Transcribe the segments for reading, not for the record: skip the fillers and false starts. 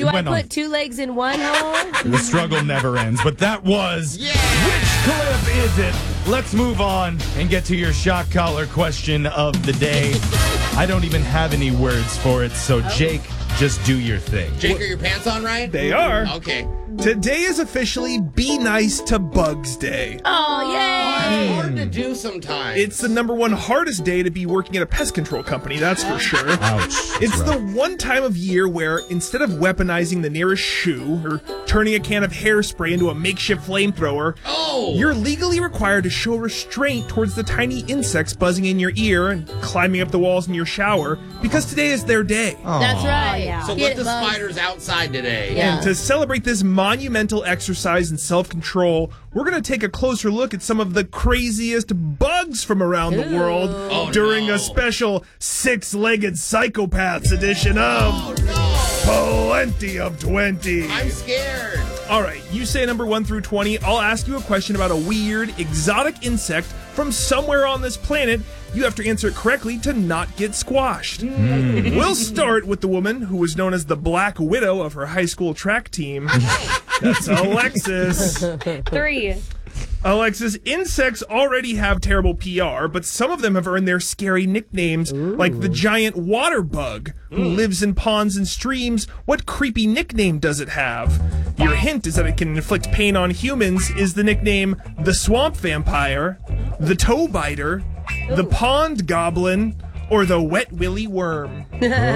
Do I put 2 legs in one hole? The struggle never ends. But that was... Which clip is it? Let's move on and get to your shock collar question of the day. I don't even have any words for it, so Jake, just do your thing. Jake, are your pants on right? They are. Okay. Today is officially Be Nice to Bugs Day. Oh, yay! It's hard to do sometimes. It's the #1 hardest day to be working at a pest control company, that's for sure. Ouch. It's the one time of year where instead of weaponizing the nearest shoe or turning a can of hairspray into a makeshift flamethrower, you're legally required to show restraint towards the tiny insects buzzing in your ear and climbing up the walls in your shower because today is their day. That's right. Yeah. So let the spiders outside today. Yeah. And to celebrate this monumental exercise in self-control, we're going to take a closer look at some of the craziest bugs from around the world during a special 6-legged psychopaths edition of Plenty of 20. I'm scared. All right, you say number 1 through 20. I'll ask you a question about a weird, exotic insect from somewhere on this planet. You have to answer it correctly to not get squashed. We'll start with the woman who was known as the Black Widow of her high school track team. That's Alexis. 3. Alexis, insects already have terrible PR, but some of them have earned their scary nicknames, like the giant water bug, who lives in ponds and streams. What creepy nickname does it have? Your hint is that it can inflict pain on humans is the nickname the swamp vampire, the toe biter, the pond goblin, or the wet willy worm.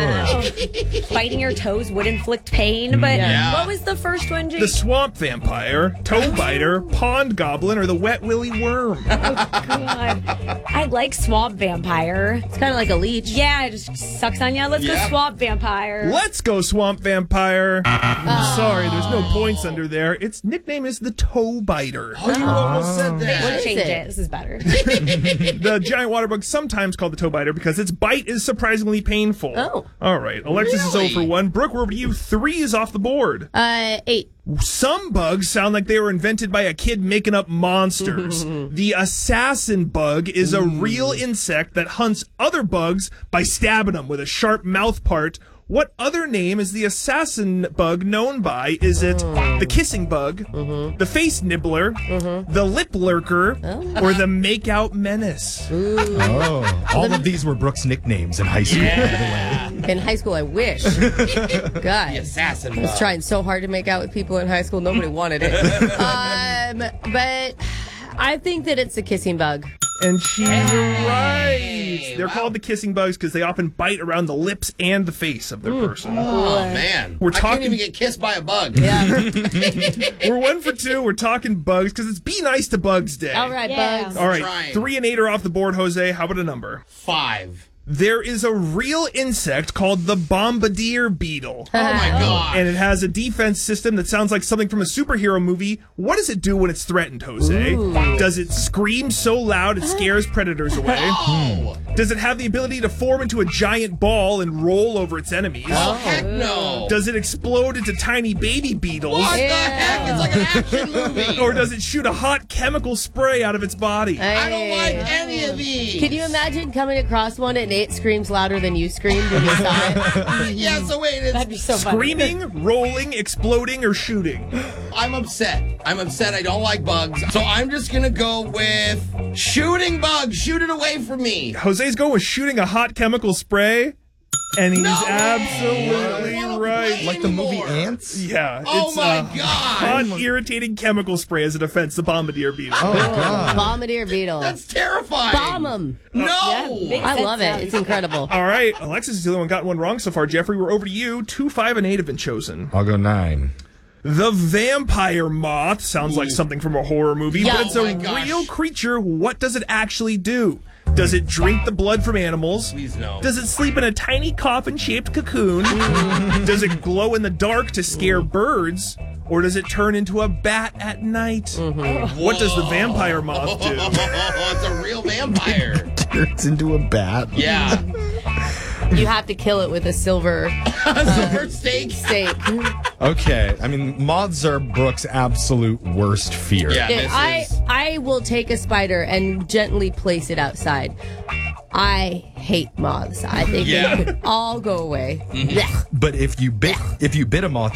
Biting your toes would inflict pain, but what was the first one, Jake? The swamp vampire, toe biter, pond goblin, or the wet willy worm. God. I like swamp vampire. It's kind of like a leech. Yeah, it just sucks on you. Let's go swamp vampire. Let's go swamp vampire. Sorry, there's no points under there. Its nickname is the toe biter. Oh, you almost said that. We'll change it. This is better. The giant water bug, sometimes called the toe biter, because its bite is surprisingly painful. All right, Alexis is 0 for 1. Brooke, we're over to you. 3 is off the board. 8. Some bugs sound like they were invented by a kid making up monsters. The assassin bug is a real insect that hunts other bugs by stabbing them with a sharp mouth part. What other name is the assassin bug known by? Is it the kissing bug, the face nibbler, the lip lurker, or the makeout menace? All of these were Brooke's nicknames in high school. In high school, I wish. God. The assassin I was bug. trying so hard to make out with people in high school. Nobody wanted it. But I think that it's a kissing bug. And she's right. They're called the kissing bugs because they often bite around the lips and the face of their person. Oh, man. We're I talking- can't even get kissed by a bug. We're 1 for 2. We're talking bugs because it's Be Nice to Bugs Day. All right, Yeah. bugs. All right, Trying. 3 and 8 are off the board, Jose. How about a number? 5. There is a real insect called the bombardier beetle. Oh, my God. And it has a defense system that sounds like something from a superhero movie. What does it do when it's threatened, Jose? Does it scream so loud it scares predators away? Oh, Does it have the ability to form into a giant ball and roll over its enemies? heck no. Does it explode into tiny baby beetles? What the heck? It's like an action movie. Or does it shoot a hot chemical spray out of its body? I don't like any of these. Can you imagine coming across one and it screams louder than you screamed when you saw it? Yeah, so wait. That'd be so funny. Screaming, rolling, exploding, or shooting? I'm upset. I don't like bugs. So I'm just going to go with shooting bugs. Shoot it away from me. Jose's going with shooting a hot chemical spray, and he's No way! absolutely I don't wanna right. play Like the movie anymore. Ants? Yeah, Oh it's my a God. hot, irritating chemical spray as a defense, the bombardier beetle. Oh, God. Bombardier beetle. That's terrifying. Bomb them. No. I love it. It's incredible. All right, Alexis is the only one got one wrong so far. Jeffrey, we're over to you. 2, 5, and 8 have been chosen. I'll go 9. The vampire moth sounds like something from a horror movie, Yeah. but it's Oh a my gosh. real creature. What does it actually do? Does it drink the blood from animals? Please no. Does it sleep in a tiny coffin-shaped cocoon? Does it glow in the dark to scare birds? Or does it turn into a bat at night? What does the vampire moth do? It's a real vampire. Turns into a bat. Yeah. You have to kill it with a silver Silver steak. steak. Okay, I mean, moths are Brooke's absolute worst fear. Yeah, Dude, this is... I will take a spider and gently place it outside. I hate moths. I think Yeah. they could all go away. Blech. But if you bit a moth,